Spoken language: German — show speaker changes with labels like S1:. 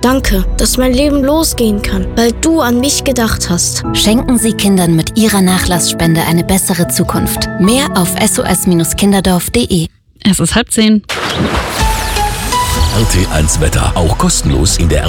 S1: Danke, dass mein Leben losgehen kann, weil du an mich gedacht hast.
S2: Schenken Sie Kindern mit Ihrer Nachlassspende eine bessere Zukunft. Mehr auf sos-kinderdorf.de.
S3: Es ist 9:30.
S4: RT1 Wetter, auch kostenlos in der